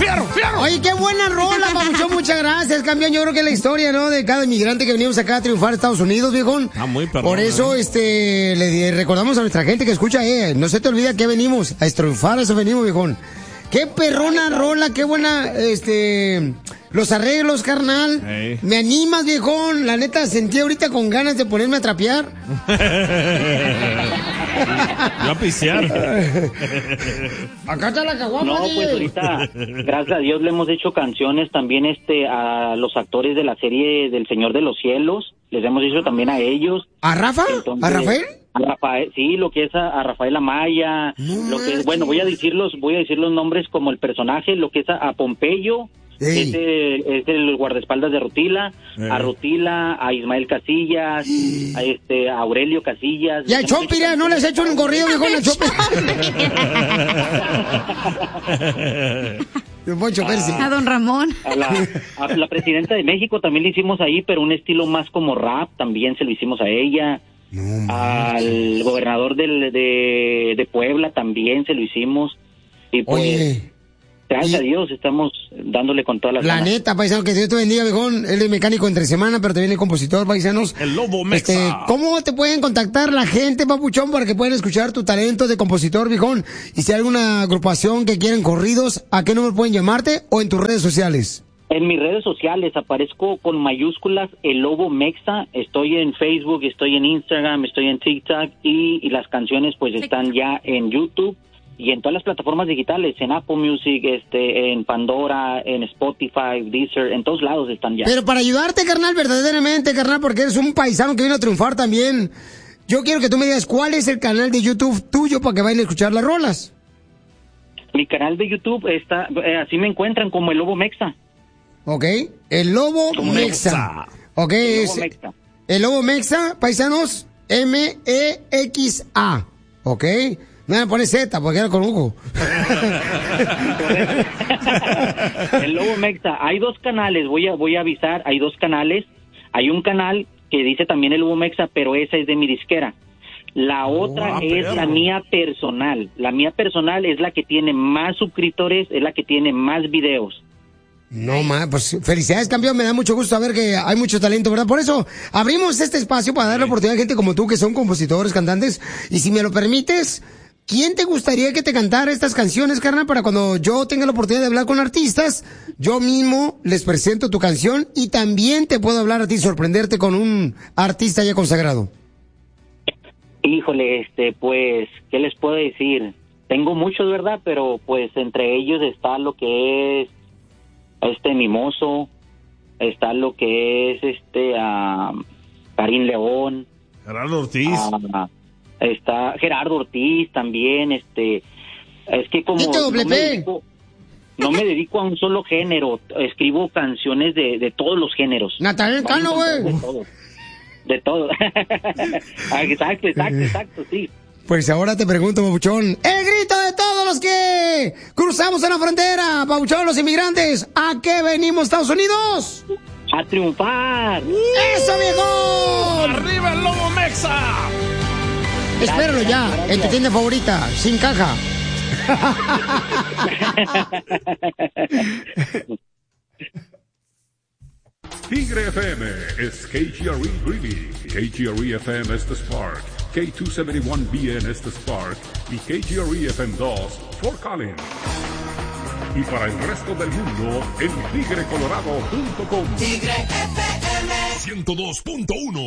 ¡Fierro, fierro! Oye, qué buena rola, papuchón. Muchas gracias, campeón. Yo creo que es la historia, ¿no? De cada inmigrante que venimos acá a triunfar a Estados Unidos, viejón. Muy perdón. Por eso, le recordamos a nuestra gente que escucha, no se te olvida que venimos a triunfar, a eso venimos, viejón. Qué perrona rola, qué buena, los arreglos, carnal. Hey. Me animas, viejón. La neta, sentí ahorita con ganas de ponerme a trapear. Yo a pisear. Acá está la caguama. No, pues ahorita, gracias a Dios, le hemos hecho canciones también a los actores de la serie del Señor de los Cielos. Les hemos hecho también a ellos. ¿A Rafa? Entonces, ¿A Rafael? A Rafael, sí, lo que es a Rafael Amaya, lo que es, bueno, voy a decir los nombres como el personaje, lo que es a Pompeyo, es el guardaespaldas de Rutila, a Rutila, a Ismael Casillas, a Aurelio Casillas. Y a Chopira, ¿no les he hecho un corrido, viejo, a Chopira? A don Ramón. A la presidenta de México también le hicimos ahí, pero un estilo más como rap, también se lo hicimos a ella. Al gobernador de Puebla también se lo hicimos. Y pues, oye, gracias a Dios estamos dándole con todas las la ganas. neta, paisano, que Dios te bendiga, viejón. Él es mecánico entre semana, pero también es compositor, paisanos. El Lobo Mexa. ¿Cómo te pueden contactar la gente, papuchón, para que puedan escuchar tu talento de compositor, viejón? Y si hay alguna agrupación que quieren corridos, ¿a qué número pueden llamarte o en tus redes sociales? En mis redes sociales aparezco con mayúsculas El Lobo Mexa. Estoy en Facebook, estoy en Instagram, estoy en TikTok y las canciones pues están ya en YouTube y en todas las plataformas digitales, en Apple Music, en Pandora, en Spotify, Deezer, en todos lados están ya. Pero para ayudarte, carnal, verdaderamente, carnal, porque eres un paisano que viene a triunfar también, yo quiero que tú me digas cuál es el canal de YouTube tuyo para que vayan a escuchar las rolas. Mi canal de YouTube está, así me encuentran como El Lobo Mexa. Ok, El Lobo Mexa. Ok, El Lobo Mexa, paisanos, M-E-X-A. Ok, no me pones Z porque era con Hugo. El Lobo Mexa. Hay dos canales, voy a avisar, hay dos canales. Hay un canal que dice también El Lobo Mexa, pero esa es de mi disquera. La otra es la mía personal. La mía personal es la que tiene más suscriptores, es la que tiene más videos. No, pues felicidades, campeón, me da mucho gusto saber que hay mucho talento, ¿verdad? Por eso abrimos este espacio para dar la oportunidad a gente como tú que son compositores, cantantes, y si me lo permites, ¿quién te gustaría que te cantara estas canciones, carnal? Para cuando yo tenga la oportunidad de hablar con artistas, yo mismo les presento tu canción y también te puedo hablar a ti, sorprenderte con un artista ya consagrado. Híjole, pues, ¿qué les puedo decir? Tengo muchos, ¿verdad? Pero pues entre ellos está lo que es Mimoso, está lo que es Karim León, Gerardo Ortiz, está Gerardo Ortiz también, es que como no me dedico a un solo género, escribo canciones de todos los géneros. Natalia Cano, güey. De todo. Exacto, sí. Pues ahora te pregunto, papuchón, el grito de todos los que cruzamos en la frontera, papuchón, los inmigrantes, ¿a qué venimos, Estados Unidos? A triunfar. ¡Eso, viejo! ¡Arriba el Lobo Mexa! Espéralo ya, gracias. En tu tienda favorita, sin caja. Tigre FM es KGRE Greeley, KGRE FM es The Spark, K271BN es The Spark y KGRE FM 2 Fort Collins. Y para el resto del mundo en tigrecolorado.com. Tigre FM 102.1